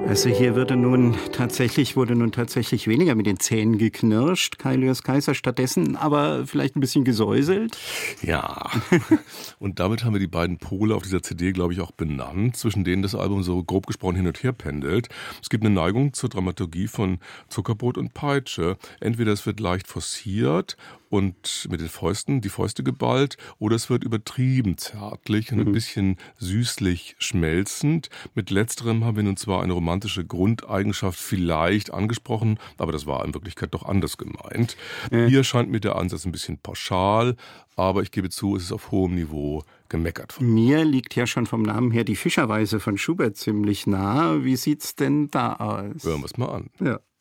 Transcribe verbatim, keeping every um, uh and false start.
Also hier würde nun tatsächlich, wurde nun tatsächlich weniger mit den Zähnen geknirscht, Kai Lyoos Kaiser, stattdessen aber vielleicht ein bisschen gesäuselt. Ja, und damit haben wir die beiden Pole auf dieser C D, glaube ich, auch benannt, zwischen denen das Album so grob gesprochen hin und her pendelt. Es gibt eine Neigung zur Dramaturgie von Zuckerbrot und Peitsche. Entweder es wird leicht forciert und mit den Fäusten, die Fäuste geballt, oder es wird übertrieben zärtlich und ein bisschen süßlich schmelzend. Mit letzterem haben wir nun zwar eine romantische Grundeigenschaft vielleicht angesprochen, aber das war in Wirklichkeit doch anders gemeint. Äh. Hier scheint mir der Ansatz ein bisschen pauschal, aber ich gebe zu, es ist auf hohem Niveau gemeckert von mir. Liegt ja schon vom Namen her die Fischerweise von Schubert ziemlich nah. Wie sieht's denn da aus? Hören wir es mal an. Ja.